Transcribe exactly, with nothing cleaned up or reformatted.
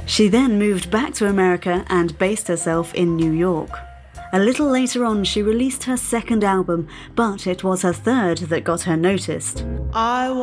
She then moved back to America and based herself in New York. A little later on, she released her second album, but it was her third that got her noticed. I